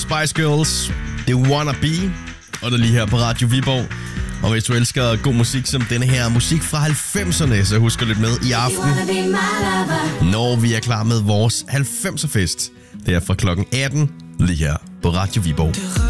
Spice Girls. Det er Wanna Be, og det er lige her på Radio Viborg. Og hvis du elsker god musik som denne her musik fra 90'erne, så husk at lytte med i aften, når vi er klar med vores 90'er fest. Det er fra klokken 18, lige her på Radio Viborg.